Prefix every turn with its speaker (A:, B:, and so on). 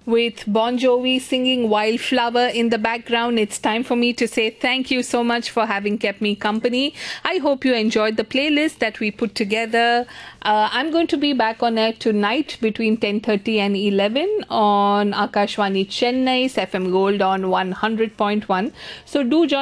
A: with Bon Jovi singing Wildflower in the background, it's time for me to say thank you so much for having kept me company. I hope you enjoyed the playlist that we put together. I'm going to be back on air tonight between 10:30 and 11 on Akashwani Chennai's FM Gold on 100.1. So do join